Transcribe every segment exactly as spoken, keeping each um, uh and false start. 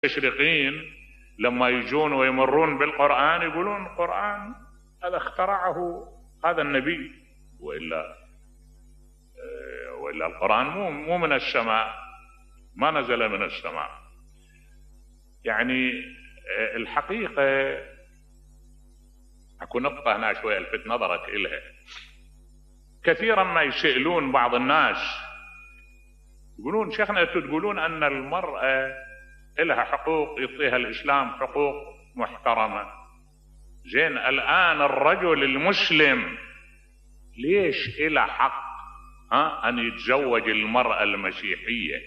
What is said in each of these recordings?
المستشرقين لما يجون ويمرون بالقرآن يقولون القرآن هذا اخترعه هذا النبي، وإلا وإلا القرآن مو مو من السماء، ما نزل من السماء. يعني الحقيقة اكو نقطة هنا شوية الفت نظرك إلها. كثيرا ما يسألون بعض الناس يقولون شيخنا انتم تقولون ان المرأة لها حقوق يعطيها الاسلام، حقوق محترمة. زين الان الرجل المسلم ليش له حق ها ان يتزوج المرأة المسيحية،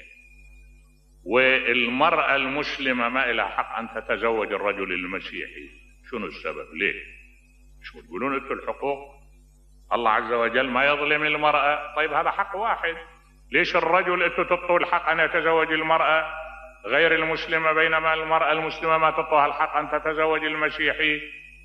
والمرأة المسلمة ما لها حق ان تتزوج الرجل المسيحي؟ شنو السبب؟ ليه؟ شو تقولون انتم الحقوق؟ الله عز وجل ما يظلم المرأة. طيب هذا حق واحد، ليش الرجل انتم تعطوا الحق ان يتزوج المرأة غير المسلمة بينما المرأة المسلمة ما تعطوها الحق ان تتزوج المسيحي؟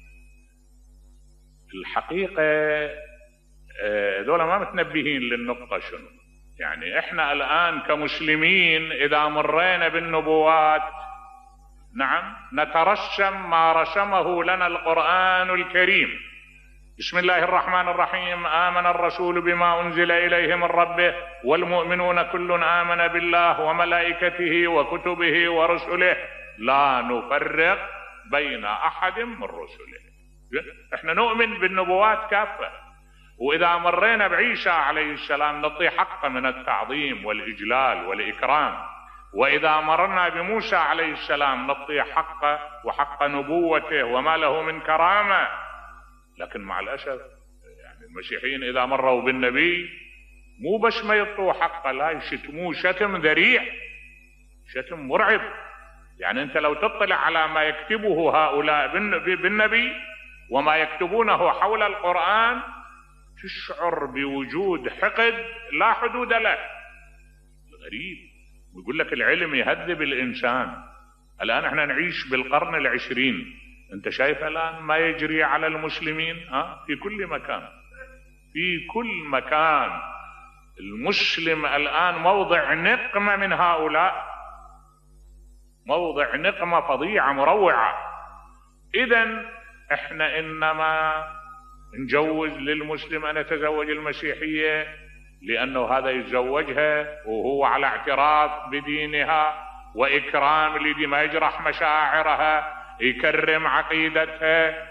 الحقيقة ذولا ما متنبهين للنقطة. شنو يعني احنا الان كمسلمين اذا مرينا بالنبوات نعم نترسم ما رسمه لنا القرآن الكريم. بسم الله الرحمن الرحيم: آمن الرسول بما أنزل إليه من ربه والمؤمنون كل آمن بالله وملائكته وكتبه ورسله لا نفرق بين أحد من رسله. احنا نؤمن بالنبوات كافة، وإذا مرينا بعيسى عليه السلام نعطيه حقه من التعظيم والإجلال والإكرام، وإذا مرنا بموسى عليه السلام نعطيه حقه وحق نبوته وما له من كرامة. لكن مع الأسف يعني المسيحيين إذا مروا بالنبي مو بس ما يعطوه حقه، لا يشتموه شتم ذريع، شتم مرعب. يعني أنت لو تطلع على ما يكتبه هؤلاء بالنبي وما يكتبونه حول القرآن تشعر بوجود حقد لا حدود له. غريب. ويقول لك العلم يهذب الإنسان. الآن احنا نعيش بالقرن العشرين، انت شايف الان ما يجري على المسلمين ها في كل مكان، في كل مكان. المسلم الان موضع نقمة من هؤلاء، موضع نقمة فظيعة مروعة. اذا احنا انما نجوز للمسلم ان يتزوج المسيحية لانه هذا يتزوجها وهو على اعتراف بدينها واكرام لدي ما يجرح مشاعرها، يكرم عقيدتها.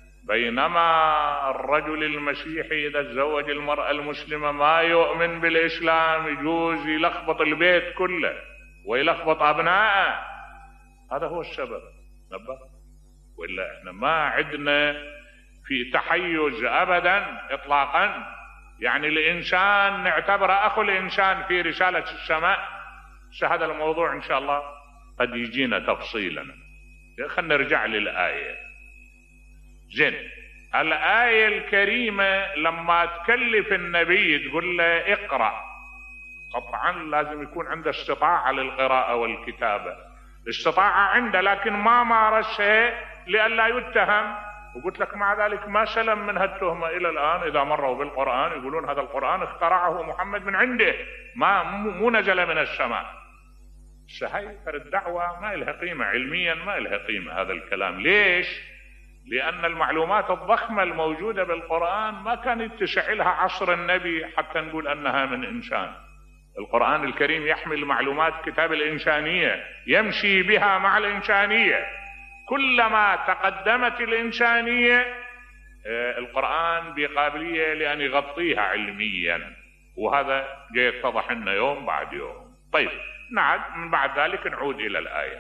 بينما الرجل المسيحي إذا تزوج المرأة المسلمة ما يؤمن بالإسلام يجوز يلخبط البيت كله ويلخبط أبنائه. هذا هو السبب. نبه. وإلا إحنا ما عندنا في تحيز أبدا إطلاقا. يعني الإنسان نعتبره أخو الإنسان في رسالة السماء. هذا الموضوع إن شاء الله قد يجينا تفصيلا. خلنا نرجع للآية. زين الآية الكريمة لما تكلف النبي تقول له اقرأ، طبعا لازم يكون عنده استطاعة للقراءة والكتابة. استطاعة عنده لكن ما مارسها لئلا يتهم، وقلت لك مع ذلك ما سلم من هالتهمة إلى الآن. إذا مروا بالقرآن يقولون هذا القرآن اخترعه محمد من عنده، ما مو نزل من السماء. هاي الدعوة ما لها قيمة علميا، ما لها قيمة هذا الكلام. ليش؟ لأن المعلومات الضخمة الموجودة بالقرآن ما كان يتسع لها عصر النبي حتى نقول أنها من إنسان. القرآن الكريم يحمل معلومات كتاب الإنسانية، يمشي بها مع الإنسانية. كلما تقدمت الإنسانية القرآن بقابلية لأن يغطيها علميا، وهذا جاي يتضح لنا يوم بعد يوم. طيب نعد من بعد ذلك نعود إلى الآية.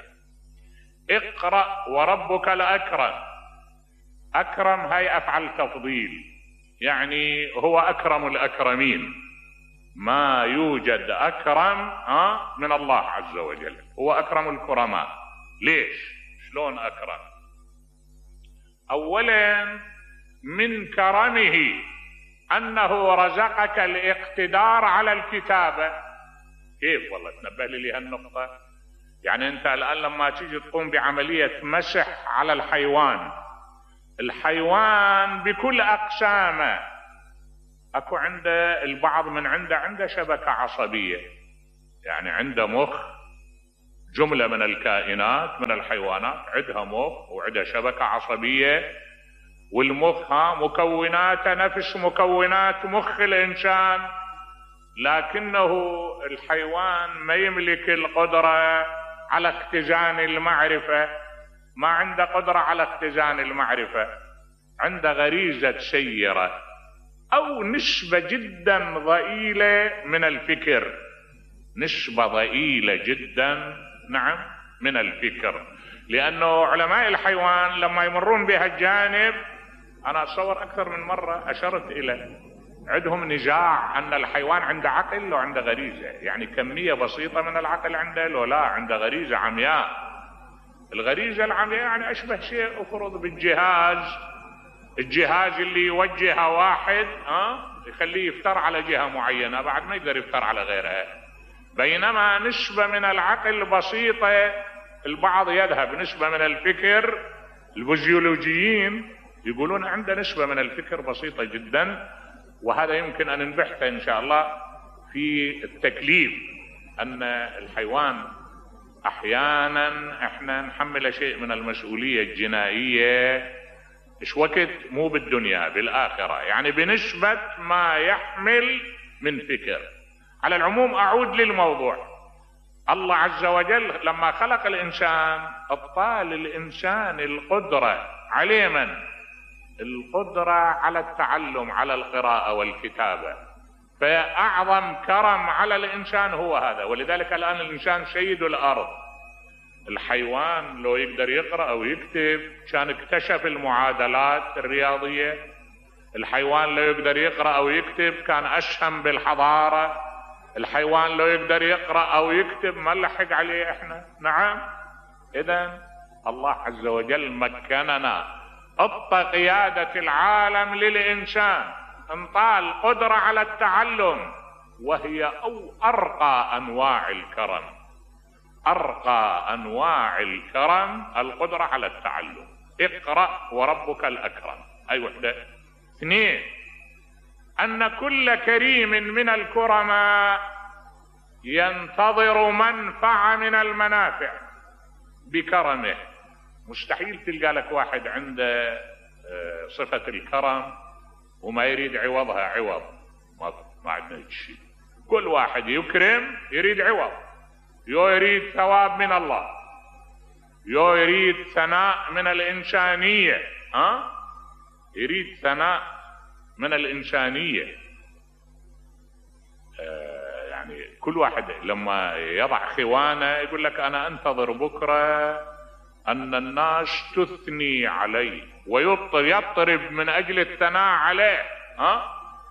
اقرأ وربك لأكرم. أكرم هاي أفعل تفضيل، يعني هو أكرم الأكرمين. ما يوجد أكرم من الله عز وجل، هو أكرم الكرماء. ليش؟ شلون أكرم؟ أولا من كرمه أنه رزقك الاقتدار على الكتابة. كيف؟ والله تنبه لي هالنقطة. يعني أنت الآن لما تيجي تقوم بعملية مسح على الحيوان، الحيوان بكل أقسامه أكو عنده البعض من عنده عنده شبكة عصبية، يعني عنده مخ، جملة من الكائنات من الحيوانات عندها مخ وعندها شبكة عصبية، والمخ مكونات نفس مكونات مخ الإنسان، لكنه الحيوان ما يملك القدرة على اختزان المعرفة، ما عنده قدرة على اختزان المعرفة، عنده غريزة سيرة أو نسبة جدا ضئيلة من الفكر، نسبة ضئيلة جدا نعم من الفكر. لأنه علماء الحيوان لما يمرون بهالجانب، أنا أتصور أكثر من مرة أشرت إليه، عندهم نزاع أن الحيوان عنده عقل لو عنده غريزة، يعني كمية بسيطة من العقل عنده لو لا عنده غريزة عمياء. الغريزة العمياء يعني أشبه شيء أفرض بالجهاز، الجهاز اللي يوجهه واحد ها يخليه يفتر على جهة معينة، بعد ما يقدر يفتر على غيرها. بينما نسبة من العقل بسيطة، البعض يذهب نسبة من الفكر، الفيزيولوجيين يقولون عنده نسبة من الفكر بسيطة جدا، وهذا يمكن أن نبحثه إن شاء الله في التكليف، أن الحيوان أحيانا إحنا نحمل شيء من المسؤولية الجنائية، إيش وقت مو بالدنيا بالآخرة، يعني بنسبة ما يحمل من فكر. على العموم أعود للموضوع، الله عز وجل لما خلق الإنسان أعطى للإنسان القدرة عليه، من؟ القدرة على التعلم، على القراءة والكتابة. فأعظم كرم على الإنسان هو هذا، ولذلك الآن الإنسان سيد الأرض. الحيوان لو يقدر يقرأ أو يكتب كان اكتشف المعادلات الرياضية، الحيوان لو يقدر يقرأ أو يكتب كان أسهم بالحضارة، الحيوان لو يقدر يقرأ أو يكتب ما نلحق عليه إحنا. نعم، إذن الله عز وجل مكننا، أعطى قيادة العالم للإنسان، انطى القدرة على التعلم، وهي أو أرقى أنواع الكرم، أرقى أنواع الكرم القدرة على التعلم. اقرأ وربك الأكرم، أي وحدة. اثنين، أن كل كريم من الكرماء ينتظر منفعة من المنافع بكرمه. مستحيل تلقى لك واحد عنده صفة الكرم وما يريد عوضها عوض، ما, ما عندنا شيء. كل واحد يكرم يريد عوض، يو يريد ثواب من الله، يو يريد ثناء من الإنسانية، ها؟ يريد ثناء من الإنسانية. آه يعني كل واحد لما يضع خوانه يقول لك أنا أنتظر بكرة أن الناس تثني عليه ويطرب من أجل الثناء عليه، ها؟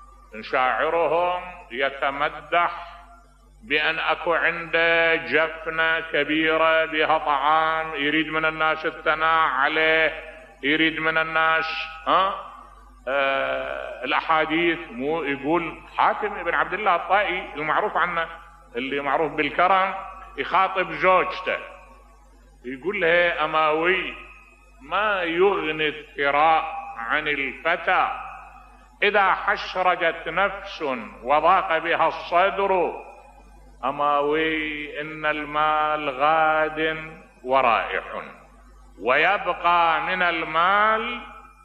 شاعرهم يتمدح بأن أكو عنده جفنة كبيرة بها طعام، يريد من الناس الثناء عليه، يريد من الناس ها آه الأحاديث. مو يقول حاتم بن عبد الله الطائي المعروف عنه اللي معروف بالكرم، يخاطب زوجته يقول لها أماوي ما يغني الثراء عن الفتى إذا حشرجت نفس وضاق بها الصدر، أماوي إن المال غاد ورائح ويبقى من المال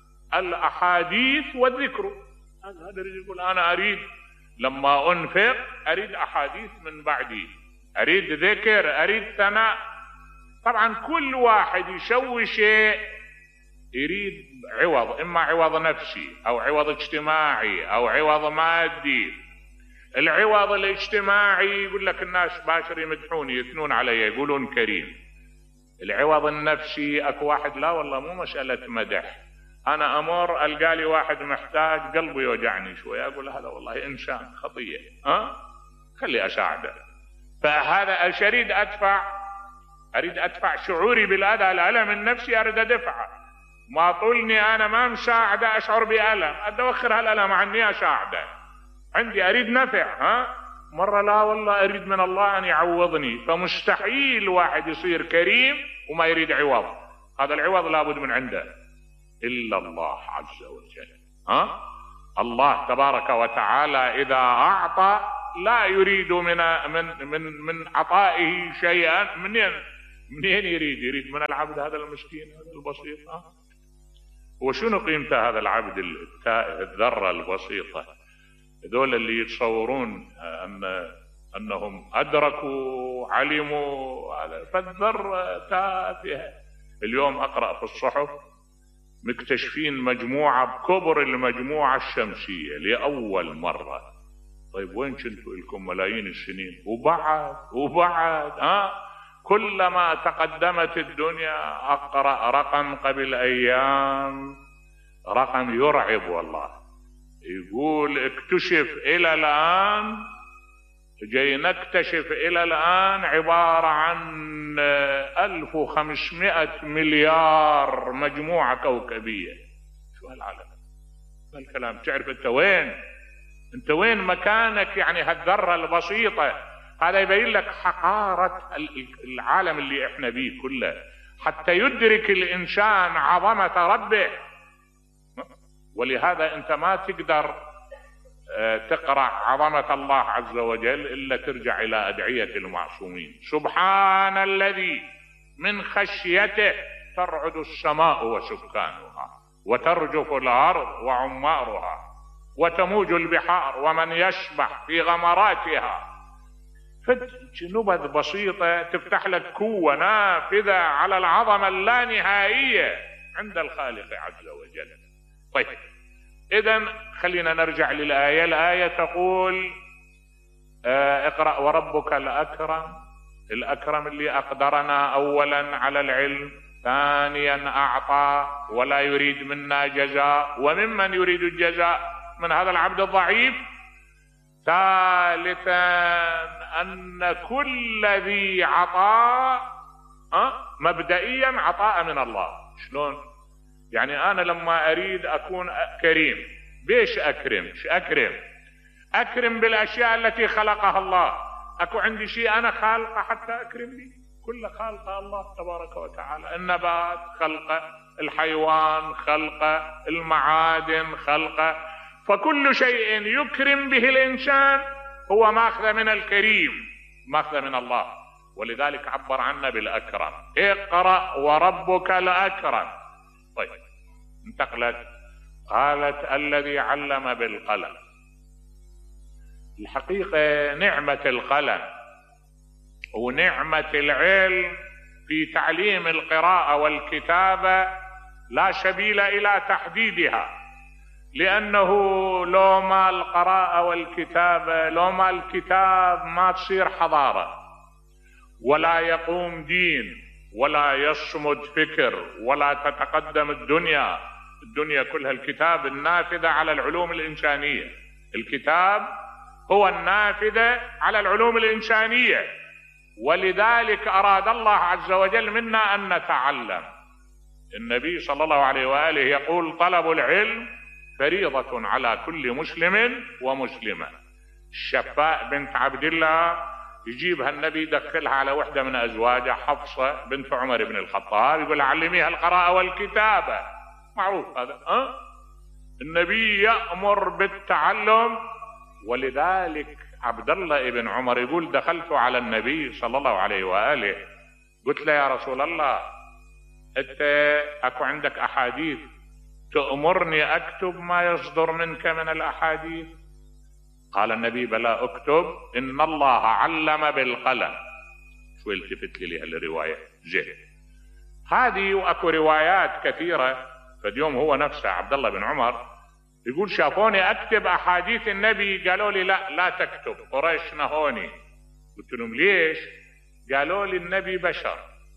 الأحاديث والذكر. هذا يقول أنا أريد لما أنفق أريد أحاديث من بعدي، أريد ذكر، أريد ثناء. طبعا كل واحد يسوي شيء يريد عوض، إما عوض نفسي أو عوض اجتماعي أو عوض مادي. العوض الاجتماعي يقول لك الناس باشر يمدحوني يثنون علي يقولون كريم. العوض النفسي اكو واحد لا والله مو مسألة مدح، انا امر القى لي واحد محتاج قلبي يوجعني شوي اقول هذا والله انسان خطية، ها خلي اساعده. فهذا اريد ادفع اريد ادفع شعوري بالاذى، الالم النفسي اريد ادفعه. ما طولني انا ما مساعده اشعر بالم، ادوخر هالالم عني اساعده. عندي اريد نفع، ها مرة لا والله اريد من الله ان يعوضني. فمستحيل واحد يصير كريم وما يريد عوض، هذا العوض لابد من عنده الا الله عز وجل. ها الله تبارك وتعالى اذا اعطى لا يريد من من من من عطائه شيئا. منين منين يريد؟ يريد من العبد هذا المسكين هذا البسيط. ها وشنو قيمته هذا العبد التائه الذرة البسيطة؟ هذول اللي يتصورون ان انهم ادركوا علموا، فالذرة تافهة. اليوم اقرأ في الصحف مكتشفين مجموعة بكبر المجموعة الشمسية لأول مرة. طيب وين كنتوا لكم ملايين السنين؟ وبعد وبعد ها كلما تقدمت الدنيا. أقرأ رقم قبل أيام، رقم يرعب والله، يقول اكتشف إلى الآن، جاي نكتشف إلى الآن عبارة عن ألف وخمسمائة مليار مجموعة كوكبية. شو هالعالم هالكلام؟ تعرف انت وين انت وين مكانك؟ يعني هالذرة البسيطة. هذا يبين لك حقارة العالم اللي احنا بيه كله، حتى يدرك الانسان عظمة ربه. ولهذا انت ما تقدر تقرأ عظمة الله عز وجل إلا ترجع إلى أدعية المعصومين. سبحان الذي من خشيته ترعد السماء وسكانها وترجف الأرض وعمارها وتموج البحار ومن يسبح في غمراتها. فنبذ بسيطة تفتح لك قوة نافذة على العظمة اللانهائية عند الخالق عز وجل. طيب إذن خلينا نرجع للآية. الآية تقول آه اقرأ وربك الأكرم. الأكرم اللي أقدرنا أولا على العلم، ثانيا أعطى ولا يريد منا جزاء. وممن يريد الجزاء؟ من هذا العبد الضعيف. ثالثا أن كل ذي عطاء أه؟ مبدئيا عطاء من الله. شلون؟ يعني أنا لما أريد أكون كريم بيش أكرم؟ ش أكرم؟ أكرم بالأشياء التي خلقها الله. أكو عندي شيء أنا خالقه حتى أكرم به؟ كل خالقه الله تبارك وتعالى. النبات خلقه، الحيوان خلقه، المعادن خلقه. فكل شيء يكرم به الإنسان هو ماخذ من الكريم، ماخذ من الله. ولذلك عبر عنه بالأكرم. اقرأ وربك الأكرم. طيب انتقلت قالت الذي علم بالقلم. الحقيقة نعمة القلم ونعمة العلم في تعليم القراءة والكتابة لا سبيل إلى تحديدها، لأنه لو ما القراءة والكتابة، لو ما الكتاب ما تصير حضارة ولا يقوم دين ولا يصمد فكر ولا تتقدم الدنيا. الدنيا كلها الكتاب النافذة على العلوم الإنسانية. الكتاب هو النافذة على العلوم الإنسانية. ولذلك أراد الله عز وجل منا أن نتعلم. النبي صلى الله عليه وآله يقول طلب العلم فريضة على كل مسلم ومسلمة. الشفاء بنت عبد الله يجيبها النبي يدخلها على وحدة من أزواجه حفصة بنت عمر بن الخطاب، يقول علميها القراءة والكتابة. معروف هذا أه؟ النبي يأمر بالتعلم. ولذلك عبد الله بن عمر يقول دخلت على النبي صلى الله عليه وآله قلت له يا رسول الله أنت أكو عندك أحاديث تأمرني أكتب ما يصدر منك من الأحاديث؟ قال النبي بلى اكتب، إن الله علم بالقلم. شو التفت لي هالرواية زين هذه. وأكو روايات كثيرة. فاليوم هو نفسه عبد الله بن عمر يقول شافوني أكتب أحاديث النبي قالوا لي لا لا تكتب، قريش نهوني. قلت لهم ليش؟ قالوا لي النبي بشر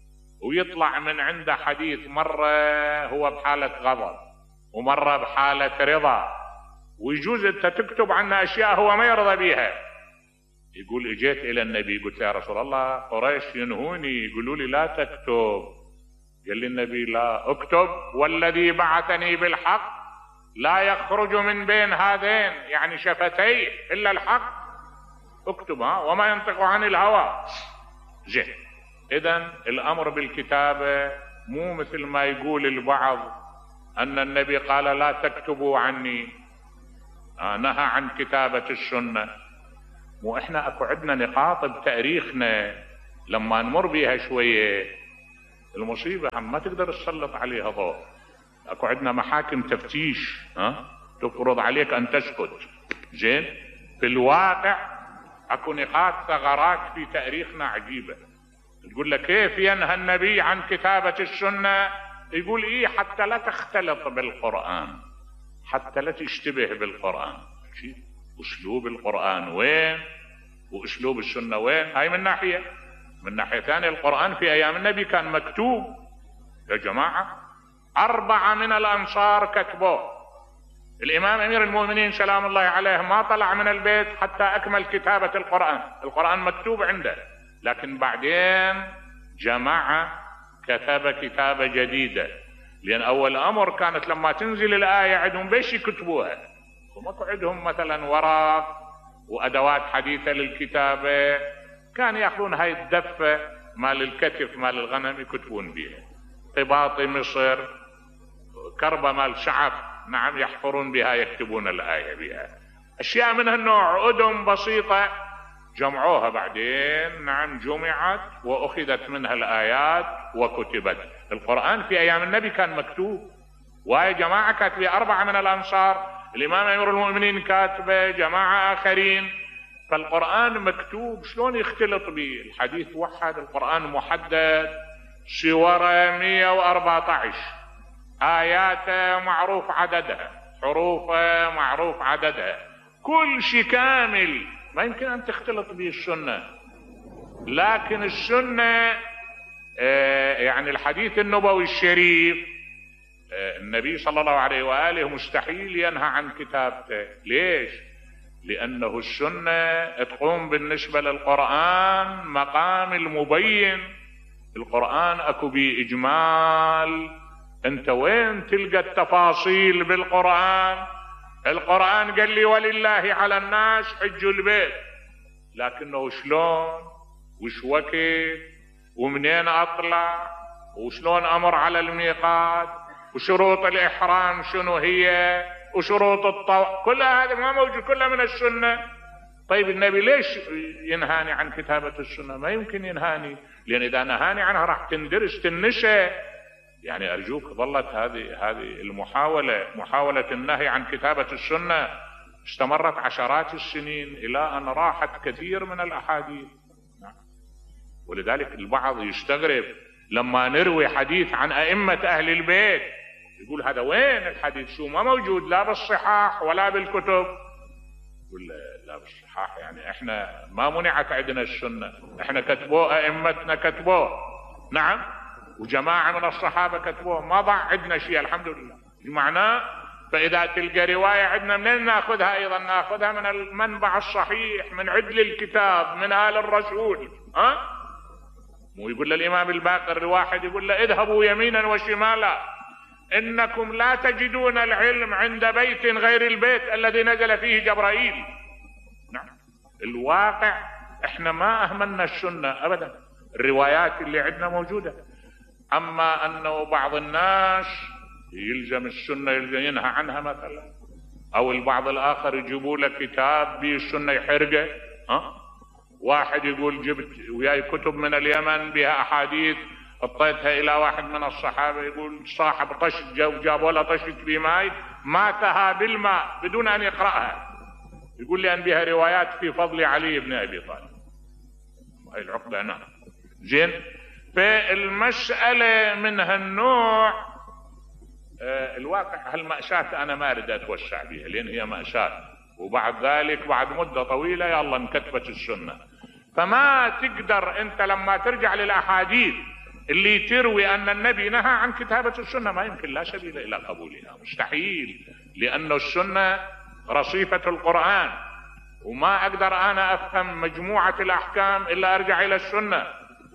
ويطلع من عنده حديث مرة هو بحالة غضب ومرة بحالة رضا، ويجوز انت تكتب عنه اشياء هو ما يرضى بيها. يقول اجيت الى النبي قلت يا رسول الله قريش ينهوني يقولوا لي لا تكتب. قال لي النبي لا اكتب، والذي بعثني بالحق لا يخرج من بين هذين يعني شفتيه الا الحق. اكتب ها وما ينطق عن الهوى. زين اذن الامر بالكتابة مو مثل ما يقول البعض ان النبي قال لا تكتبوا عني، نهى عن كتابة السنة. مو احنا اكو عندنا نقاط بتاريخنا لما نمر بيها شويه المصيبه هم ما تقدر تسلط عليها ضوء. اكو عندنا محاكم تفتيش ها تفرض عليك ان تسكت. زين، في الواقع اكو نقاط ثغرات في تاريخنا عجيبه. تقول لك كيف ينهى النبي عن كتابه السنه؟ يقول ايه حتى لا تختلط بالقران، حتى لا تشتبه بالقران. اسلوب القران وين واسلوب السنه وين؟ هاي من ناحيه. من ناحيه ثانيه القران في ايام النبي كان مكتوب يا جماعه. اربعه من الانصار كتبوه. الامام امير المؤمنين سلام الله عليه ما طلع من البيت حتى اكمل كتابه القران. القران مكتوب عنده، لكن بعدين جماعه كتب كتابه جديده، لان اول امر كانت لما تنزل الايه عندهم بيش يكتبوها، وما عندهم مثلا ورق وادوات حديثه للكتابه، كان ياخذون هاي الدفه مال الكتف مال الغنم يكتبون بها. قباطي مصر، كربه مال شعب، نعم، يحفرون بها يكتبون الايه بها. اشياء من هالنوع ادم بسيطه جمعوها بعدين، نعم، جمعت واخذت منها الايات وكتبت. القران في ايام النبي كان مكتوب، وهي جماعه كاتبه، اربعه من الانصار، الامام امير المؤمنين كاتبه، جماعه اخرين. فالقران مكتوب، شلون يختلط به؟ الحديث وحد، القران محدد، سوره مئة وأربعة عشر، اياته معروف عددها، حروفه معروف عددها، كل شيء كامل، ما يمكن ان تختلط به السنه. لكن السنه آه يعني الحديث النبوي الشريف، آه النبي صلى الله عليه واله مستحيل ينهى عن كتابته. ليش؟ لانه السنه تقوم بالنسبه للقران مقام المبين. القران اكو بيه اجمال، انت وين تلقى التفاصيل بالقران؟ القرآن قال لي ولله على الناس حج البيت، لكنه شلون وش وقت ومنين اطلع وشلون امر على الميقات وشروط الاحرام شنو هي وشروط الطواف، كل هذا ما موجود، كله من السنة. طيب النبي ليش ينهاني عن كتابة السنة؟ ما يمكن ينهاني، لان اذا نهاني عنها راح تندرس تنشأ. يعني أرجوك ظلت هذه هذه المحاولة، محاولة النهي عن كتابة السنة، استمرت عشرات السنين إلى أن راحت كثير من الأحاديث. ولذلك البعض يستغرب لما نروي حديث عن أئمة أهل البيت، يقول هذا وين الحديث؟ شو ما موجود لا بالصحاح ولا بالكتب. يقول لا بالصحاح، يعني احنا ما منعت عندنا السنة، احنا كتبوه أئمتنا كتبوه، نعم، وجماعة من الصحابة كتبوه، ما ضاع عندنا شيء الحمد لله. معناه فإذا تلقى رواية عندنا منين ناخذها؟ أيضا ناخذها من المنبع الصحيح، من عدل الكتاب، من آل الرسول. ها؟ مو يقول للإمام الباقر الواحد، يقول له اذهبوا يمينا وشمالا إنكم لا تجدون العلم عند بيت غير البيت الذي نزل فيه جبرائيل. نعم، الواقع احنا ما أهملنا السنة أبدا، الروايات اللي عندنا موجودة. أما أنه بعض الناس يلزم السنة يلزم ينهى عنها مثلا، أو البعض الآخر يجيبوا له كتاب به السنة يحرقه. ها؟ واحد يقول جبت وياي كتب من اليمن بها أحاديث اعطيتها إلى واحد من الصحابة، يقول صاحب طشت جابوا له طشت بماء ماتها بالماء بدون أن يقرأها، يقول لي أن بها روايات في فضل علي بن أبي طالب. هاي العقدة. نعم، زين. فالمسألة من هالنوع، آه الواقع هالمأساة أنا ما أريد أتوسع بها لأن هي مأساة، وبعد ذلك بعد مدة طويلة يلا انكتبت السنة. فما تقدر أنت لما ترجع للأحاديث اللي تروي أن النبي نهى عن كتابة السنة، ما يمكن، لا سبيل إلى قبولها، مستحيل، لأن السنة رصيفة القرآن، وما أقدر أنا أفهم مجموعة الأحكام إلا أرجع إلى السنة.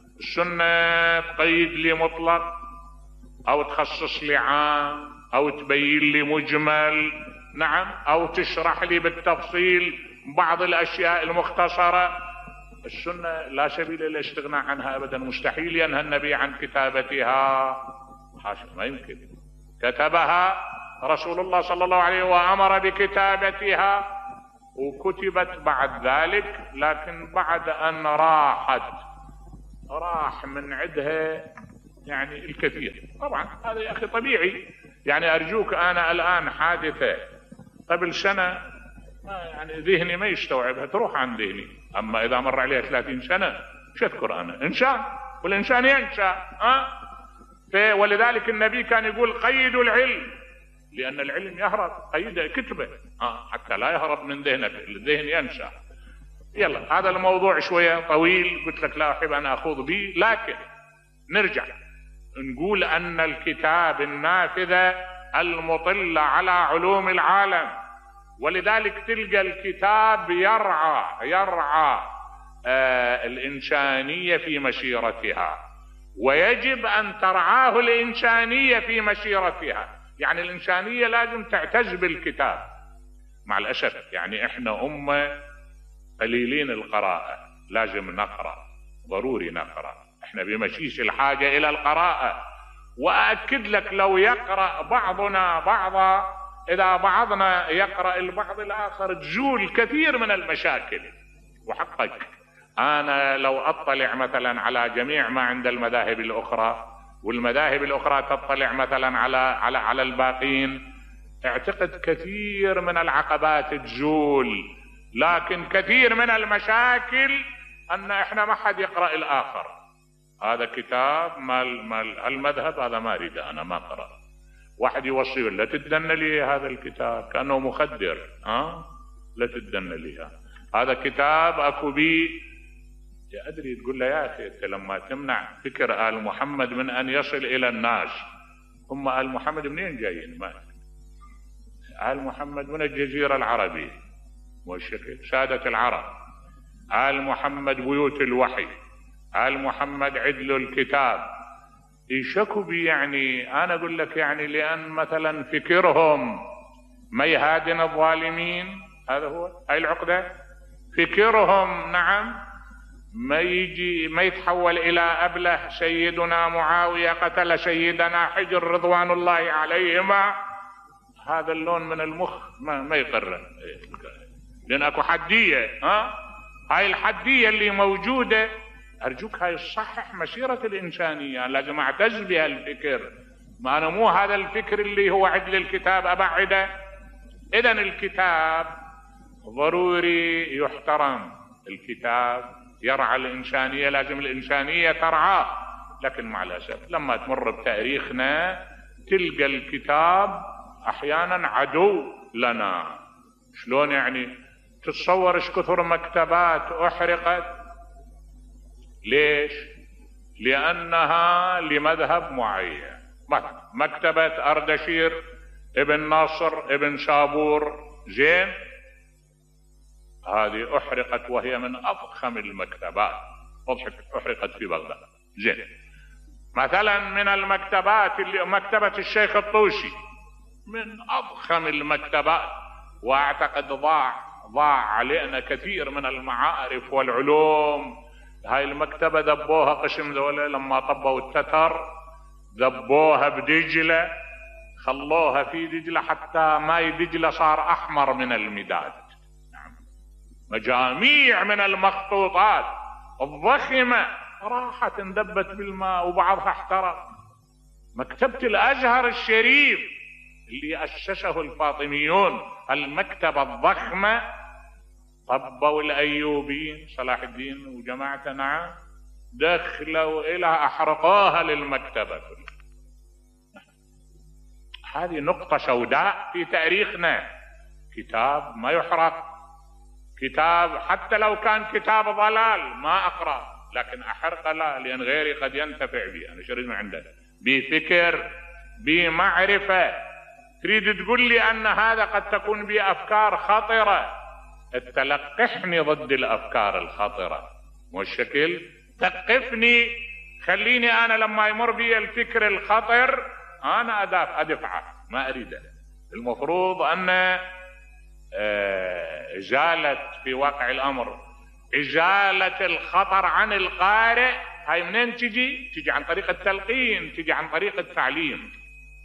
السنة تقيد لي مطلق أو تخصص لي عام أو تبين لي مجمل، نعم، أو تشرح لي بالتفصيل بعض الأشياء المختصرة. السنة لا سبيل إلى الاستغناء عنها أبدا، مستحيل ينهى النبي عن كتابتها، حاشا، ما يمكن. كتبها رسول الله صلى الله عليه وآله وأمر بكتابتها، وكتبت بعد ذلك، لكن بعد أن راحت راح من عندها يعني الكثير. طبعا هذا يا أخي طبيعي، يعني أرجوك أنا الآن حادثة قبل سنة ما يعني ذهني ما يستوعبها تروح عن ذهني، أما إذا مر عليها ثلاثين سنة شو أذكر أنا؟ إنسان والإنسان ينسى. أه؟ ولذلك النبي كان يقول قيدوا العلم، لأن العلم يهرب، قيد كتبه أه؟ حتى لا يهرب من ذهنك، الذهن ينسى. يلا هذا الموضوع شوية طويل، قلت لك لا أحب أن أخوض به، لكن نرجع نقول أن الكتاب النافذة المطلة على علوم العالم، ولذلك تلقى الكتاب يرعى يرعى آه الإنسانية في مسيرتها، ويجب أن ترعاه الإنسانية في مسيرتها. يعني الإنسانية لازم تعتز بالكتاب. مع الأسف يعني إحنا أمة قليلين القراءة، لازم نقرأ، ضروري نقرأ، إحنا بمشيش الحاجة إلى القراءة. وأكد لك لو يقرأ بعضنا بعضا، إذا بعضنا يقرأ البعض الآخر تزول كثير من المشاكل. وحقك أنا لو أطلع مثلا على جميع ما عند المذاهب الأخرى، والمذاهب الأخرى تطلع مثلا على على على الباقين، اعتقد كثير من العقبات تزول، لكن كثير من المشاكل أن إحنا ما حد يقرأ الآخر. هذا كتاب مال مال المذهب، هذا ما أريد أنا ما أقرأ. واحد يوصيه لا تدن لي هذا الكتاب كأنه مخدر، ها لا تدن لي هذا كتاب أكو بي. أدري تقول له يا أخي أنت لما تمنع فكر آل محمد من أن يصل إلى الناس، هم آل محمد منين جايين؟ ما آل محمد من الجزيرة العربية والشكل سادة العرب، آل محمد بيوت الوحي، آل محمد عدل الكتاب. يشكوا بي يعني أنا أقول لك يعني لأن مثلا فكرهم ما يهادن الظالمين، هذا هو هاي العقدة. فكرهم نعم ما يجي ما يتحول إلى أبله سيدنا معاوية قتل سيدنا حجر رضوان الله عليهما، هذا اللون من المخ ما, ما يقرر، لأن أكو حدية. ها هاي الحدية اللي موجودة أرجوك هاي الصحح مسيرة الإنسانية، لازم أعتز بها الفكر، ما أنا مو هذا الفكر اللي هو عدل الكتاب أبعده. إذن الكتاب ضروري يحترم، الكتاب يرعى الإنسانية، لازم الإنسانية ترعاه. لكن مع الأسف لما تمر بتاريخنا تلقى الكتاب أحيانا عدو لنا. شلون يعني؟ تتصور ايش كثر مكتبات أحرقت؟ ليش؟ لأنها لمذهب معين. مكتبة أردشير ابن ناصر ابن شابور زين، هذه أحرقت وهي من أضخم المكتبات، أحرقت في بغداد زين. مثلا من المكتبات اللي مكتبة الشيخ الطوسي من أضخم المكتبات، وأعتقد ضاع ضاع علينا كثير من المعارف والعلوم. هاي المكتبة ذبوها قسم ذولا لما طبوا التتر، ذبوها بدجلة، خلوها في دجلة حتى ماي دجلة صار أحمر من المداد. مجاميع من المخطوطات الضخمة راحت اندبت بالماء وبعضها احترق. مكتبة الأزهر الشريف اللي أسسه الفاطميون، المكتبة الضخمة، طبوا الأيوبيين صلاح الدين وجماعته نعم، دخلوا إلى أحرقوها للمكتبة. هذه نقطة سوداء في تاريخنا. كتاب ما يحرق، كتاب حتى لو كان كتاب ضلال ما أقرأ، لكن أحرقه لا، لأن غيري قد ينتفع به. أنا شريد من عنده بفكر بمعرفة. تريد تقول لي أن هذا قد تكون بأفكار خطرة، تلقحني ضد الأفكار الخطرة، والشكل تقفني، خليني أنا لما يمر بي الفكر الخطر أنا أدافع أدفعه، ما أريده. المفروض أن إزالة في واقع الأمر إزالة الخطر عن القارئ. هاي منين تجي؟ تجي عن طريق التلقين، تجي عن طريق التعليم.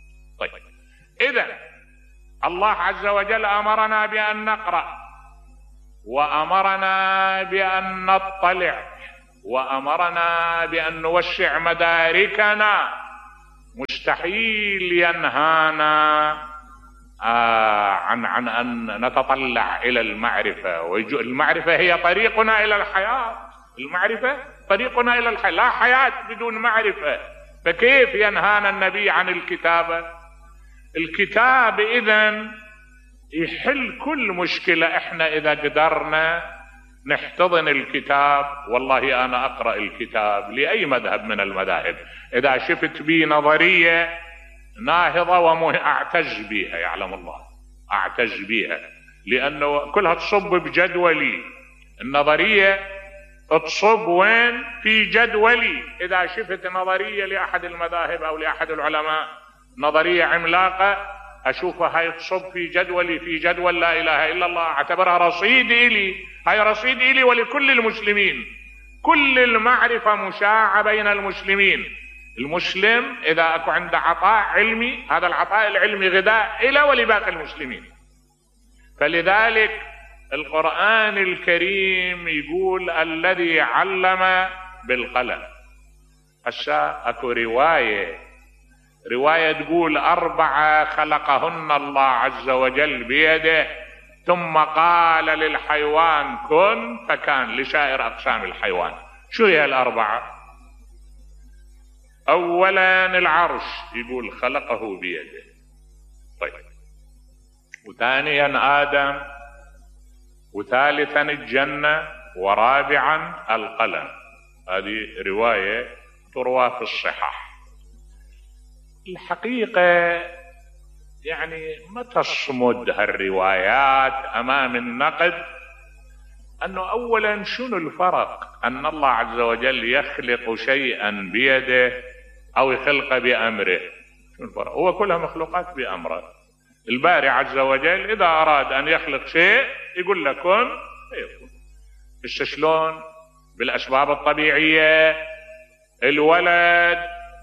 طيب إذن الله عز وجل أمرنا بأن نقرأ، وأمرنا بأن نطلع، وأمرنا بأن نوسع مداركنا. مستحيل ينهانا عن عن أن نتطلع إلى المعرفة، والمعرفة هي طريقنا إلى الحياة. المعرفة طريقنا إلى الحياة، لا حياة بدون معرفة. فكيف ينهانا النبي عن الكتابة؟ الكتاب إذن يحل كل مشكلة. احنا إذا قدرنا نحتضن الكتاب، والله أنا أقرأ الكتاب لأي مذهب من المذاهب، إذا شفت بي نظرية ناهضة وأعتز بها، يعلم الله أعتز بها، لأنه كلها تصب بجدولي. النظرية تصب وين؟ في جدولي. إذا شفت نظرية لأحد المذاهب أو لأحد العلماء نظرية عملاقة، أشوفها هاي تصب في جدولي، في جدول لا إله إلا الله، أعتبرها رصيد إلي. هاي رصيد إلي ولكل المسلمين. كل المعرفة مشاعة بين المسلمين. المسلم إذا أكو عنده عطاء علمي، هذا العطاء العلمي غذاء إلى ولباقي المسلمين. فلذلك القرآن الكريم يقول الذي علم بالقلم. هسا أكو رواية رواية تقول أربعة خلقهن الله عز وجل بيده، ثم قال للحيوان كن فكان، لسائر أقسام الحيوان. شو هي الأربعة؟ أولا العرش يقول خلقه بيده، طيب. وثانيا آدم، وثالثا الجنة، ورابعا القلم. هذه رواية تروى في الصحاح. الحقيقة يعني ما تصمد هالروايات أمام النقد، أنه أولا شنو الفرق أن الله عز وجل يخلق شيئا بيده أو يخلق بأمره؟ شنو الفرق؟ هو كلها مخلوقات بأمره. الباري عز وجل إذا أراد أن يخلق شيء يقول له كن فيكون. بس شلون؟ بالأسباب الطبيعية. الولد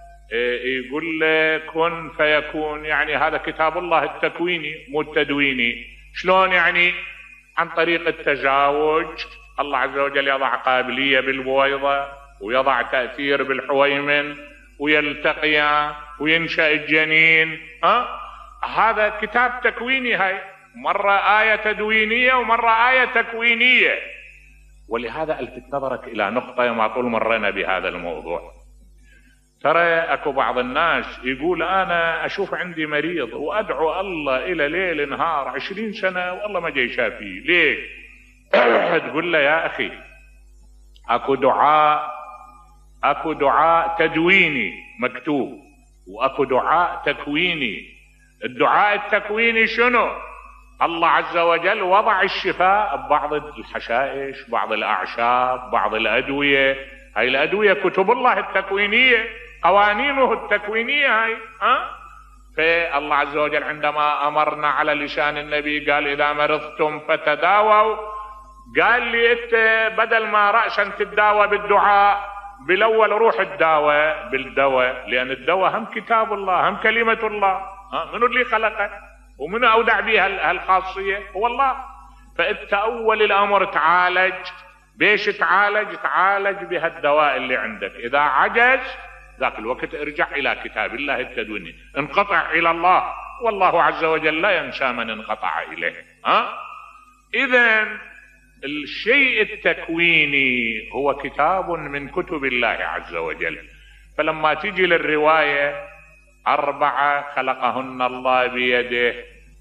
يقول له كن فيكون، يعني هذا كتاب الله التكويني مو التدويني. شلون يعني؟ عن طريق التزاوج. الله عز وجل يضع قابلية بالبويضة، ويضع تأثير بالحويمن، ويلتقيان وينشأ الجنين. ها؟ هذا كتاب تكويني. هاي مرة آية تدوينية ومرة آية تكوينية. ولهذا ألفت نظرك إلى نقطة ما طول مرينا بهذا الموضوع. ترى أكو بعض الناس يقول أنا أشوف عندي مريض وأدعو الله إلى ليل نهار عشرين سنة والله ما جاي شافيه. ليه؟ تقول له يا أخي أكو دعاء أكو دعاء تدويني مكتوب، وأكو دعاء تكويني. الدعاء التكويني شنو؟ الله عز وجل وضع الشفاء ببعض الحشائش، بعض الأعشاب، بعض الأدوية. هاي الأدوية كتب الله التكوينية، قوانينه التكوينية هاي. ها؟ فالله عز وجل عندما أمرنا على لسان النبي قال إذا مرضتم فتداووا، قال لي أنت بدل ما رأسا تتداوى بالدعاء، بالأول روح الدواء بالدواء، لأن الدواء هم كتاب الله، هم كلمة الله. ها؟ منو اللي خلقه ومنو أودع بها هالخاصية؟ هو الله. فأنت أول الأمر تعالج. بيش تعالج؟ تعالج بها الدواء اللي عندك. إذا عجز ذاك الوقت ارجع إلى كتاب الله التدويني، انقطع إلى الله، والله عز وجل لا ينسى من انقطع إليه. ها؟ إذن الشيء التكويني هو كتاب من كتب الله عز وجل. فلما تجي للرواية أربعة خلقهن الله بيده،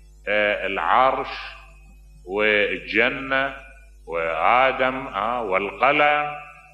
العرش والجنة وآدم والقلم،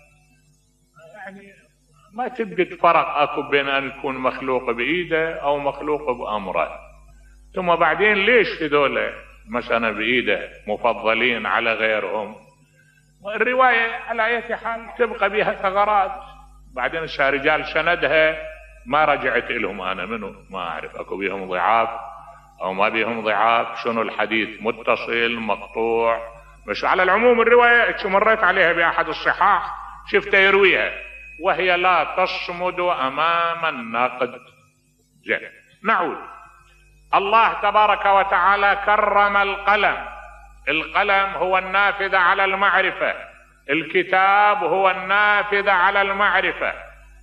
يعني ما تبقى فرق أكو بين أن يكون مخلوق بإيده أو مخلوق بأمره. ثم بعدين ليش هذول مثلا بإيده مفضلين على غيرهم؟ الرواية على أي حال تبقى بها ثغرات. بعدين رجال سندها ما رجعت لهم، أنا منه ما أعرف أكو بيهم ضعاف أو ما بيهم ضعاف، شنو الحديث متصل مقطوع. بس على العموم الرواية شو مريت عليها بأحد الصحاح شفتها يرويها، وهي لا تصمد أمام النقد. زين، نعود. الله تبارك وتعالى كرم القلم القلم هو النافذ على المعرفة، الكتاب هو النافذ على المعرفة.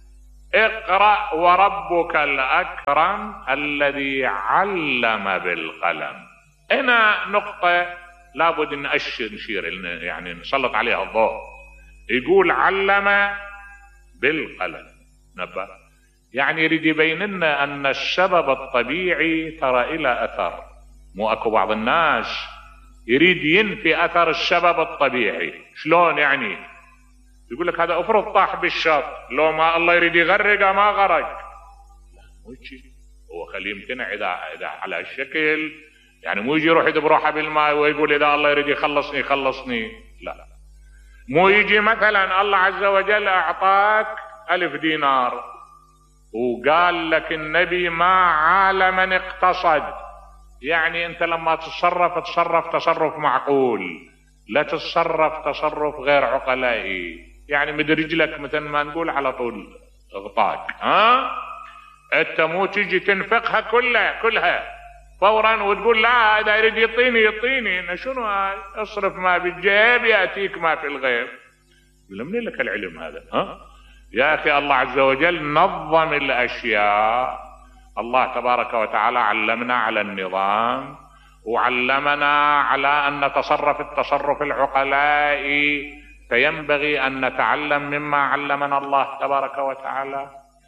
اقرأ وربك الأكرم الذي علم بالقلم. هنا نقطة لابد ان نشير يعني نسلط عليها الضوء. يقول علم بالقلم، نبه يعني يريد يبين لنا ان السبب الطبيعي ترى الى اثر. مو اكو بعض الناس يريد ينفي اثر السبب الطبيعي. شلون يعني؟ يقول لك هذا افرض طاح بالشط، لو ما الله يريد يغرقه ما غرق. لا مو شيء، هو خليه يمتنع اذا اذا على هالشكل، يعني مو يجي يروح يدب روحه بالماء ويقول اذا الله يريد يخلصني يخلصني. لا، مو يجي مثلا الله عز وجل اعطاك الف دينار وقال لك النبي ما عال من اقتصد، يعني انت لما تتصرف تصرف تصرف معقول، لا تتصرف تصرف غير عقلائي. يعني مد رجلك مثل ما نقول على طول اغطاك، ها انت مو تجي تنفقها كلها كلها فورا وتقول لا اذا يريد يعطيني يعطيني. شنو هاي؟ اصرف ما بالجيب ياتيك ما في الغيب. منين لك العلم هذا؟ ها يا اخي، الله عز وجل نظم الاشياء. الله تبارك وتعالى علمنا على النظام، وعلمنا على ان نتصرف التصرف العقلائي، فينبغي ان نتعلم مما علمنا الله تبارك وتعالى.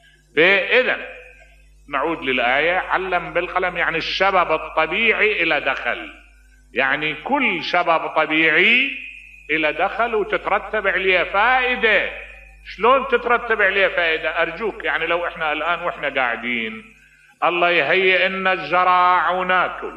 فاذا نعود للآية، علم بالقلم يعني السبب الطبيعي إلى دخل، يعني كل سبب طبيعي إلى دخل وتترتب عليه فائدة. شلون تترتب عليه فائدة؟ أرجوك، يعني لو إحنا الآن وإحنا قاعدين الله يهيئ لنا الزراع وناكل،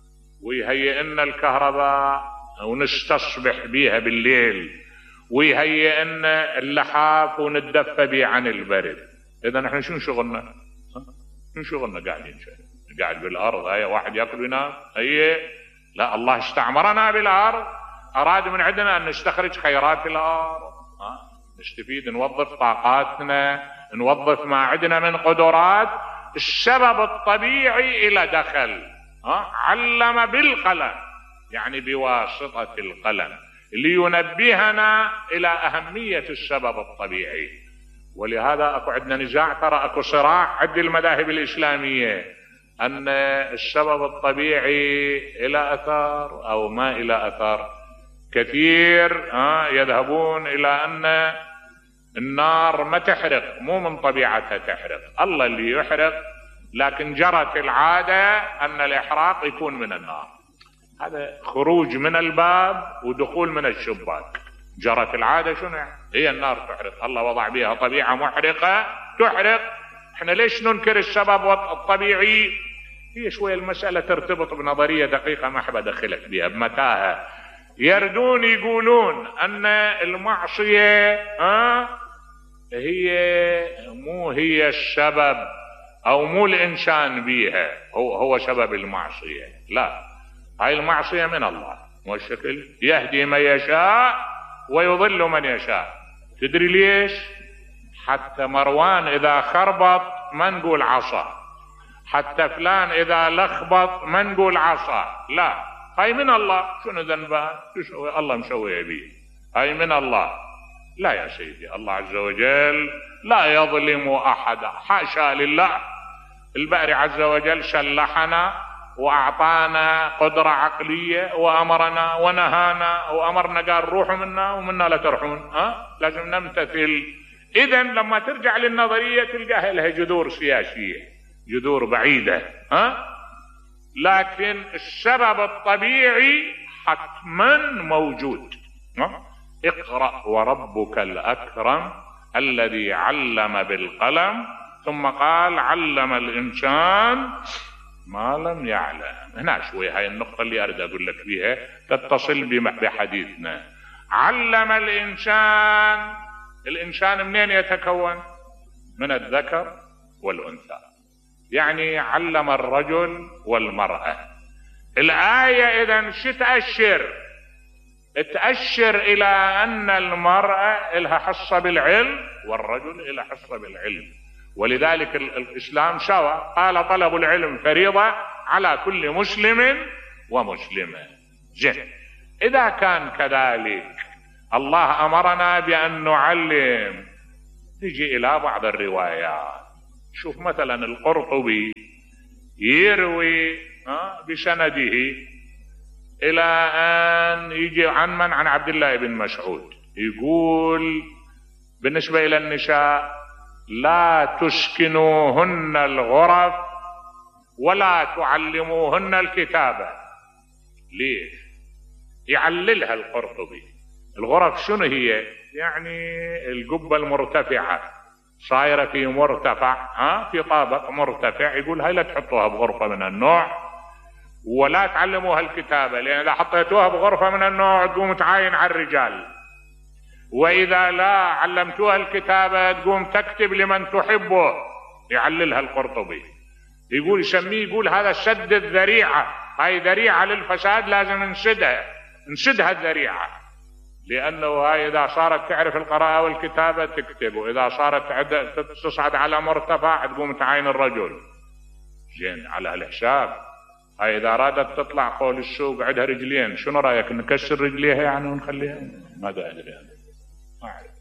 ويهيئ لنا الكهرباء ونستصبح بيها بالليل، ويهيئ لنا اللحاف ونتدفى بيه عن البرد. إذا نحن شنو شغلنا؟ شنو شغلنا؟ قاعدين قاعد بالارض، هي واحد ياكل وينام؟ هي لا، الله استعمرنا بالارض، اراد من عندنا ان نستخرج خيرات الارض، ها نستفيد، نوظف طاقاتنا، نوظف ما عندنا من قدرات. السبب الطبيعي الى دخل، ها علم بالقلم يعني بواسطة القلم لينبهنا الى اهمية السبب الطبيعي. ولهذا اكو عندنا نزاع، ترى اكو صراع عند المذاهب الاسلاميه ان السبب الطبيعي الى اثر او ما الى اثر. كثير ها يذهبون الى ان النار ما تحرق، مو من طبيعتها تحرق، الله اللي يحرق، لكن جرت العاده ان الاحراق يكون من النار. هذا خروج من الباب ودخول من الشباك. جرت العادة شنو يعني؟ هي النار تحرق، الله وضع بها طبيعة محرقة تحرق. احنا ليش ننكر السبب الطبيعي؟ هي شوية المسألة ترتبط بنظرية دقيقة ما احب ادخلك بها بمتاهة. يردون يقولون ان المعصية اه هي مو هي السبب او مو الانسان بيها هو هو سبب المعصية. لا، هاي المعصية من الله، والشكل يهدي من يشاء ويضل من يشاء. تدري ليش؟ حتى مروان اذا خربط ما نقول عصا، حتى فلان اذا لخبط ما نقول عصا، لا، هاي من الله. شنو ذنبها؟ شو الله مسويها بيه؟ هاي من الله. لا يا سيدي، الله عز وجل لا يظلم احدا، حاشا لله. الباري عز وجل شلحنا واعطانا قدرة عقلية وامرنا ونهانا وامرنا قال روحوا منا ومنا لا ترحون، ها لازم نمتثل. اذا لما ترجع للنظرية تلقاها لها جذور سياسية، جذور بعيدة، ها لكن السبب الطبيعي حتما موجود. ها؟ اقرأ وربك الأكرم الذي علم بالقلم، ثم قال علم الإنسان ما لم يعلم. هنا شوي هاي النقطة اللي أريد أقول لك فيها تتصل بحديثنا. علم الإنسان، الإنسان منين يتكون؟ من الذكر والأنثى، يعني علم الرجل والمرأة. الآية إذن شو تأشر؟ تأشر إلى أن المرأة لها حصة بالعلم والرجل لها حصة بالعلم، ولذلك الإسلام سوى، قال طلب العلم فريضة على كل مسلم ومسلمة. زين، إذا كان كذلك الله أمرنا بأن نعلم. نجي إلى بعض الروايات، شوف مثلا القرطبي يروي بسنده إلى أن يجي عن من عن عبد الله بن مسعود، يقول بالنسبة إلى النساء: لا تسكنوهن الغرف ولا تعلموهن الكتابة. ليش؟ يعللها القرطبي. الغرف شنو هي؟ يعني القبة المرتفعة صايرة في مرتفع، ها في طابق مرتفع، يقول هاي لا تحطوها بغرفة من النوع ولا تعلموها الكتابة، لأن إذا حطيتوها بغرفة من النوع تقوم تعاين على الرجال، وإذا لا علمتوها الكتابة تقوم تكتب لمن تحبه. يعللها القرطبي، يقول يسميه، يقول هذا سد الذريعة، هاي ذريعة للفساد لازم نسدها نسدها الذريعة، لأنه هاي إذا صارت تعرف القراءة والكتابة تكتب، وإذا صارت تصعد على مرتفع تقوم تعاين الرجل. زين، على هالحساب هاي إذا أرادت تطلع قول السوق عندها رجلين، شنو رأيك نكسر رجليها يعني ونخليها؟ ماذا أدري أنا، ما أعرف.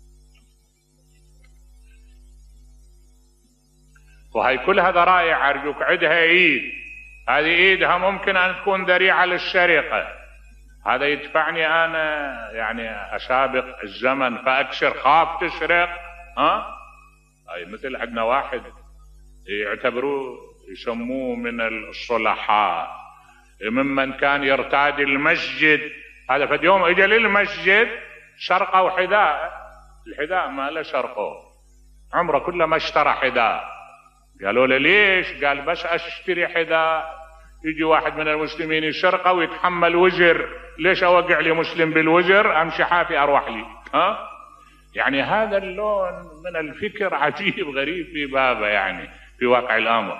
وهي كلها ذرائع أرجوك، عندها إيد، هذه إيدها ممكن أن تكون ذريعة للسرقة. هذا يدفعني أنا يعني أسابق الزمن فأكسر، خاف تسرق. ها هاي مثل عندنا واحد يعتبروه يسموه من الصلحاء، ممن كان يرتاد المسجد. هذا في يوم اجى للمسجد سرقوا حذاء، الحذاء ما له سرقوه، عمره كله ما اشترى حذاء. قالوا له ليش؟ قال بس اشتري حذاء يجي واحد من المسلمين يسرقه ويتحمل وزر، ليش اوقع لي مسلم بالوزر؟ امشي حافي اروح لي. ها يعني هذا اللون من الفكر عجيب غريب في بابه، يعني في واقع الامر.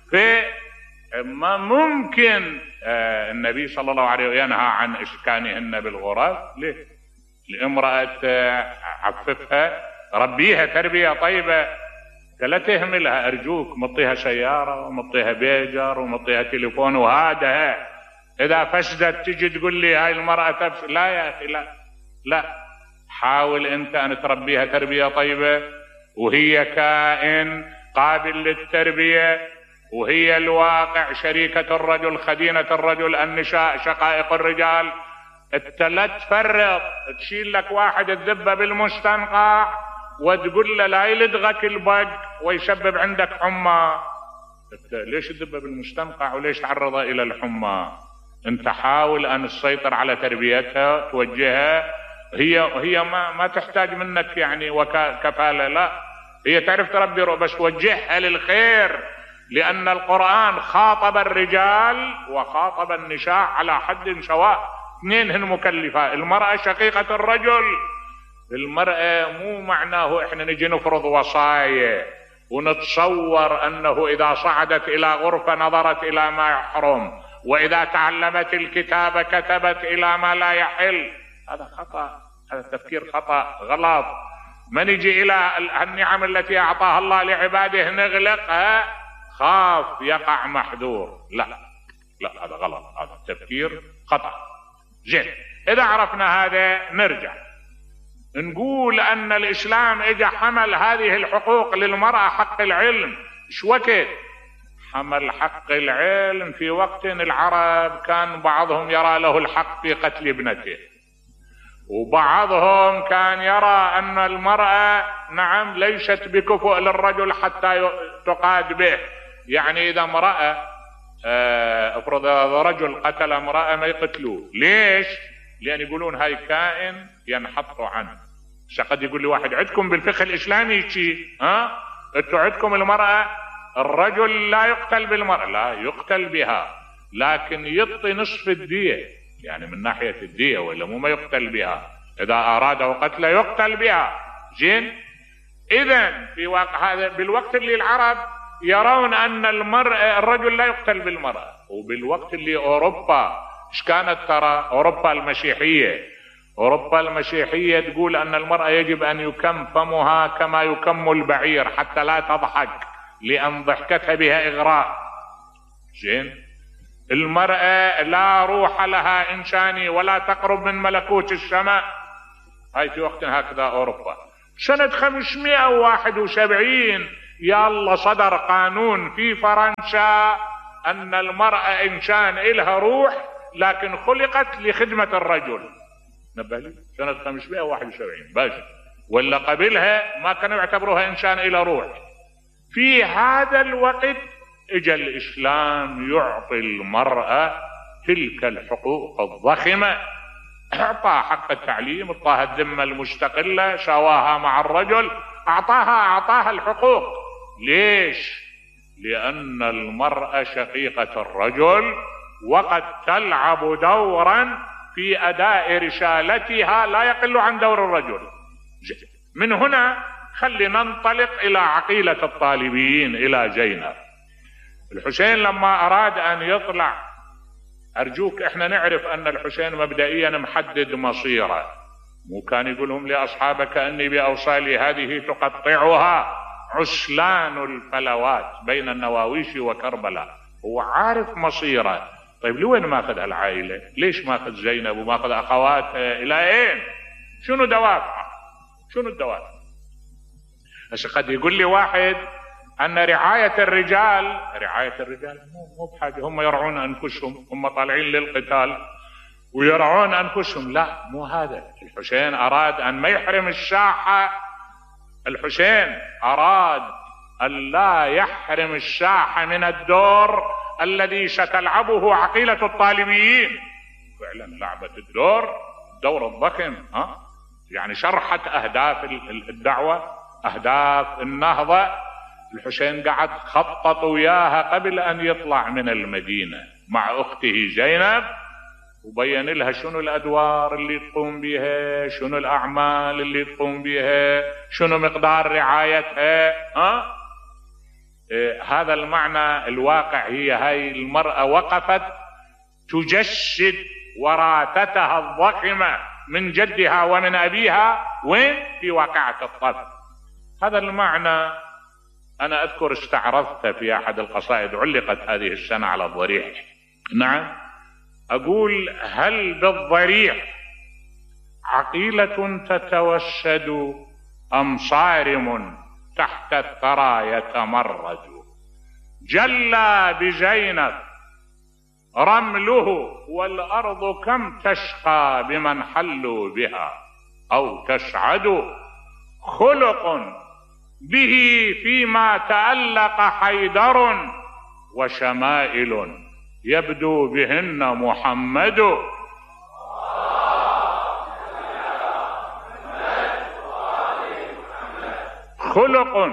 فما ممكن آه النبي صلى الله عليه وسلم ينهى عن اسكانهن بالغرف. ليه؟ لامرأة آه عففها، ربيها تربية طيبة، لا تهملها ارجوك، مطيها سيارة ومطيها بيجر ومطيها تليفون وهذا اذا فسدت تجي تقول لي هاي المرأة تفسد. لا يا اخي، لا لا، حاول انت ان تربيها تربية طيبة، وهي كائن قابل للتربية، وهي الواقع شريكة الرجل، خدينة الرجل، النساء شقائق الرجال. انت لا تفرط، تشيل لك واحد الذبة بالمستنقع وتقول له لا يلدغك البق ويسبب عندك حمى. ليش الذبة بالمستنقع وليش تعرضها الى الحمى؟ انت حاول ان تسيطر على تربيتها، توجهها. هي هي ما ما تحتاج منك يعني وكفالة، لا، هي تعرف تربي، بس توجهها للخير، لأن القرآن خاطب الرجال وخاطب النساء على حد سواء، اثنين هن مكلفة. المرأة شقيقة الرجل. المرأة مو معناه احنا نجي نفرض وصايا ونتصور انه اذا صعدت الى غرفة نظرت الى ما يحرم، واذا تعلمت الكتابة كتبت الى ما لا يحل. هذا خطأ، هذا التفكير خطأ غلط. ما نجي الى النعم التي اعطاها الله لعباده نغلقها خاف يقع محذور. لا لا، هذا غلط، هذا التفكير خطأ. زين، اذا عرفنا هذا نرجع نقول ان الاسلام اجى حمل هذه الحقوق للمرأة. حق العلم شو وقت حمل حق العلم؟ في وقت العرب كان بعضهم يرى له الحق في قتل ابنته، وبعضهم كان يرى ان المرأة نعم ليست بكفؤ للرجل حتى تقاد به. يعني اذا امرأة افرض رجل قتل امرأة ما يقتلوه. ليش؟ لان يقولون هاي كائن ينحط عنه. قد يقول لي واحد عندكم بالفقه الاسلامي شيء، ها انتوا عندكم المرأة الرجل لا يقتل بالمرأة، لا يقتل بها، لكن يعطي نصف الدية، يعني من ناحية الدية، ولا مو ما يقتل بها. اذا اراد قتله يقتل بها. زين، اذا في واقع هذا بالوقت اللي العرب يرون ان المرأة الرجل لا يقتل بالمرأة، وبالوقت اللي اوروبا ايش كانت ترى؟ اوروبا المسيحية اوروبا المسيحية تقول ان المرأة يجب ان يكم فمها كما يكم البعير حتى لا تضحك، لان ضحكتها بها اغراء. زين، المرأة لا روح لها إنساني ولا تقرب من ملكوت السماء. هاي في وقت هكذا أوروبا. سنة خمسمائة وواحد وسبعين يا الله صدر قانون في فرنسا أن المرأة إنسان إلها روح لكن خلقت لخدمة الرجل. نبهلي سنة خمسمائة وواحد وسبعين بس، ولا قبلها ما كانوا يعتبروها إنسان إلى روح. في هذا الوقت اجى الإسلام يعطي المرأة تلك الحقوق الضخمة، اعطاها حق التعليم، اعطاها الذمة المستقلة، سواها مع الرجل، اعطاها اعطاها الحقوق. ليش؟ لأن المرأة شقيقة الرجل وقد تلعب دورا في أداء رسالتها لا يقل عن دور الرجل. من هنا خلي ننطلق إلى عقيلة الطالبيين، إلى زينب. الحسين لما أراد أن يطلع، أرجوك إحنا نعرف أن الحسين مبدئيا محدد مصيره، مو كان يقولهم لأصحابه كأني بأوصالي هذه تقطعها عسلان الفلوات بين النواويش وكربلاء. هو عارف مصيره. طيب لوين ماخذ العائلة؟ ليش ماخذ زينب وماخذ أخواتها؟ إلى أين؟ شنو دوافع؟ شنو الدوافع؟ هسه قد يقول لي واحد أن رعاية الرجال، رعاية الرجال مو مو بحاجة، هم يرعون أنفسهم، هم طالعين للقتال ويرعون أنفسهم. لا، مو هذا. الحسين أراد أن ما يحرم الساحة، الحسين أراد أن لا يحرم الساحة من الدور الذي ستلعبه عقيلة الطالبيين. فعلا لعبت الدور، الدور الضخم. ها يعني شرحت أهداف الدعوة، أهداف النهضة. الحسين قعد خطط وياها قبل أن يطلع من المدينة مع أخته زينب، وبين لها شنو الأدوار اللي تقوم بها، شنو الأعمال اللي تقوم بها، شنو مقدار رعايتها. ها إيه هذا المعنى الواقع. هي هاي المرأة وقفت تجسد وراثتها الضخمة من جدها ومن أبيها وين؟ في واقعة الطف. هذا المعنى أنا أذكر استعرضته في أحد القصائد علقت هذه السنة على الضريح. نعم، أقول: هل بالضريح عقيلة تتوسد أم صارم تحت الثرى يتمرد؟ جلى بزينب رمله والأرض كم تشقى بمن حلوا بها أو تسعد. خلق به فيما تألق حيدر وشمائل يبدو بهن محمد. خلق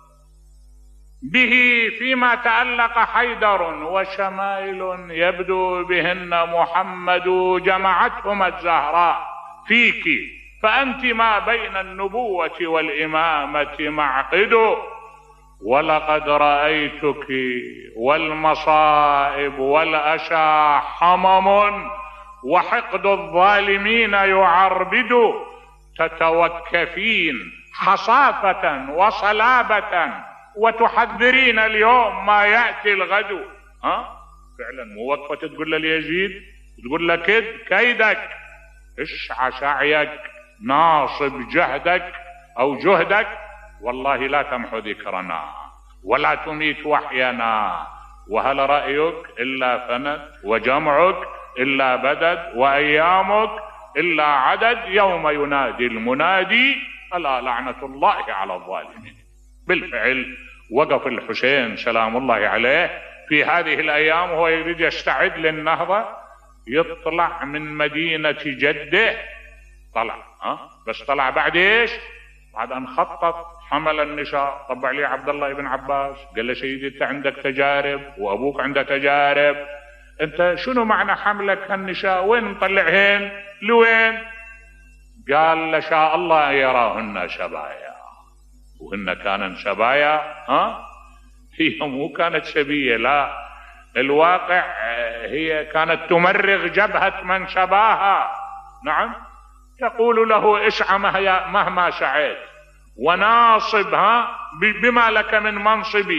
به فيما تألق حيدر وشمائل يبدو بهن محمد. جمعتهما الزهراء فيك فأنت ما بين النبوة والإمامة معقد. ولقد رأيتك والمصائب والأسى حمم وحقد الظالمين يعربد. تتوكفين حصافة وصلابة وتحذرين اليوم ما يأتي الغد. ها فعلا موقفة تقول ليزيد، تقول له كد كيدك، اسعى سعيك، ناصب جهدك أو جهدك، والله لا تمحو ذكرنا ولا تميت وحينا. وهل رأيك إلا فند وجمعك إلا بدد وأيامك إلا عدد. يوم ينادي المنادي ألا لعنة الله على الظالمين. بالفعل وقف الحسين سلام الله عليه في هذه الأيام وهو يريد يستعد للنهضة، يطلع من مدينة جده. طلع ها بس طلع بعد ايش؟ بعد ان خطط حمل النساء. طبع لي عبد الله بن عباس قال له: سيدي انت عندك تجارب وابوك عنده تجارب، انت شنو معنى حملك هالنساء؟ وين مطلعهن؟ لوين؟ قال: له شاء الله ان يراهن شبايا. وهن كانن شبايا. ها هي مو كانت شبية، لا، الواقع هي كانت تمرغ جبهة من شباها. نعم، تقول له: اسعى مهما سعيت وناصب ها بما لك من منصبي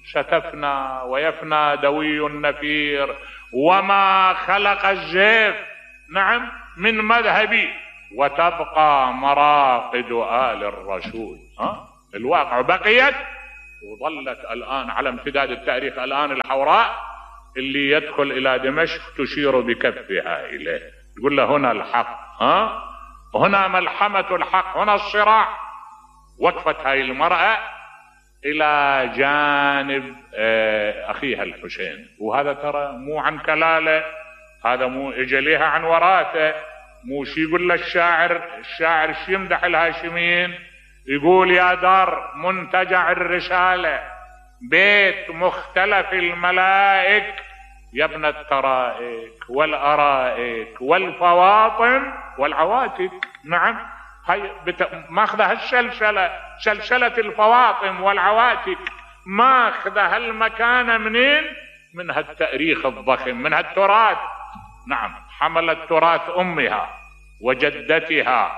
ستفنى ويفنى دوي النفير وما خلق الزيف، نعم، من مذهبي، وتبقى مراقد آل الرسول. ها؟ الواقع بقيت وظلت الآن على امتداد التاريخ الآن الحوراء اللي يدخل إلى دمشق تشير بكفها إليه، تقول له هنا الحق، ها؟ هنا ملحمة الحق، هنا الصراع. وقفت هاي المرأة إلى جانب أخيها الحسين، وهذا ترى مو عن كلالة، هذا مو إجا ليها عن وراته، مو شي يقول له الشاعر، الشاعر شي يمدح الهاشميين، يقول يا دار منتجع الرسالة بيت مختلف الملائك يا ابن الترائك والأرائك والفواطم والعواتك. نعم، هاي بت... ماخذها الشلشلة، شلشلة الفواطم والعواتك، ماخذها المكانة منين؟ من هالتاريخ الضخم، من هالتراث. نعم، حملت تراث أمها وجدتها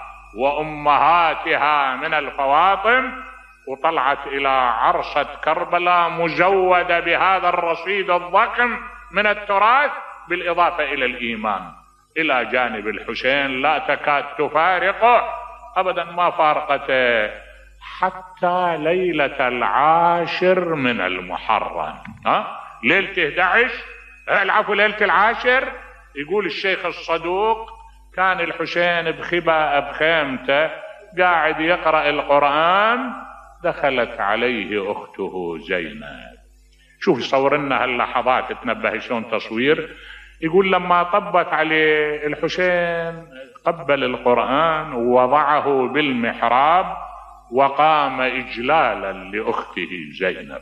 وأمهاتها من الفواطم، وطلعت إلى عرصة كربلاء مزودة بهذا الرصيد الضخم من التراث، بالإضافة إلى الإيمان، إلى جانب الحسين لا تكاد تفارقه أبدا، ما فارقته حتى ليلة العاشر من المحرم. ها؟ ليلة أحد عشر، العفو، ليلة العاشر، يقول الشيخ الصدوق كان الحسين بخباء بخيمته قاعد يقرأ القرآن، دخلت عليه أخته زينب. شوف يصور لنا هاللحظات، تنبه شلون تصوير. يقول لما طبت عليه الحسين قبل القرآن ووضعه بالمحراب وقام إجلالا لأخته زينب،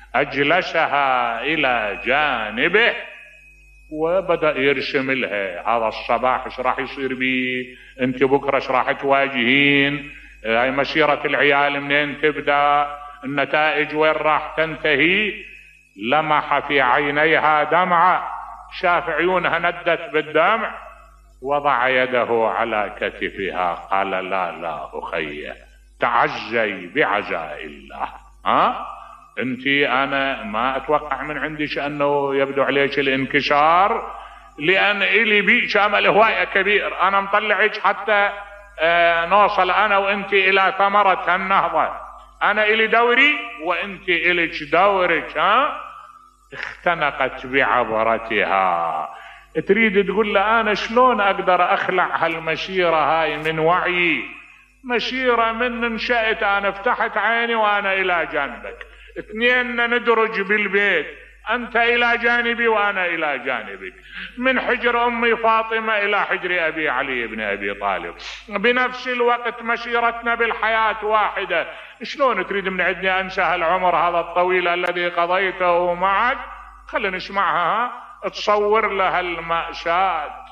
أجلسها إلى جانبه وبدأ يرسم لها هذا الصباح ايش راح يصير بيه، انت بكره ايش راح تواجهين، هاي مسيرة العيال منين تبدأ، النتائج وين راح تنتهي. لمح في عينيها دمعة، شاف عيونها ندت بالدمع، وضع يده على كتفها قال لا لا أخي، تعزي بعزاء الله. ها؟ انتي انا ما اتوقع من عندك انه يبدو عليك الانكسار، لان الي بيك امل هواية كبير، انا مطلعك حتى اه نوصل انا وانتي الى ثمرة النهضة، انا الي دوري وانتي الك دورك. ها؟ اختنقت بعبرتها، تريد تقول له انا شلون اقدر اخلع هالمسيرة هاي من وعيي، مسيرة من نشأت انا فتحت عيني وانا الى جانبك، اثنين ندرج بالبيت، انت الى جانبي وانا الى جانبك، من حجر امي فاطمة الى حجر ابي علي بن ابي طالب، بنفس الوقت مسيرتنا بالحياة واحدة. شلون تريد من عندي انسى هالعمر هذا الطويل الذي قضيته معك؟ خلينا نسمعها، تصور لها المأساة.